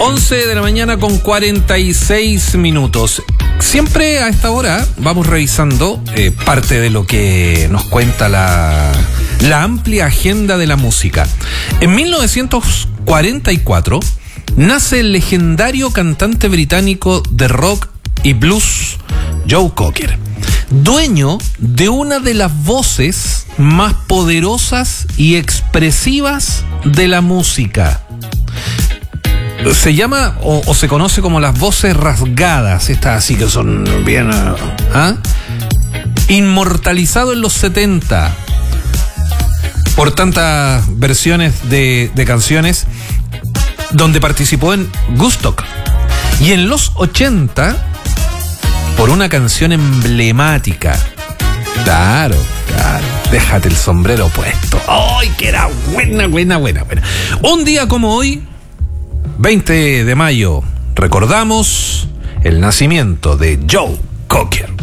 11 de la mañana con 46 minutos. Siempre a esta hora vamos revisando parte de lo que nos cuenta la amplia agenda de la música. En 1944 nace el legendario cantante británico de rock y blues Joe Cocker, dueño de una de las voces más poderosas y expresivas de la música. Se llama o se conoce como las voces rasgadas, estas así que son bien... Inmortalizado en los 70 por tantas versiones de canciones, donde participó en Woodstock, y en los 80 por una canción emblemática. Claro, déjate el sombrero puesto. ¡Ay, que era buena! Un día como hoy, 20 de mayo, recordamos el nacimiento de Joe Cocker.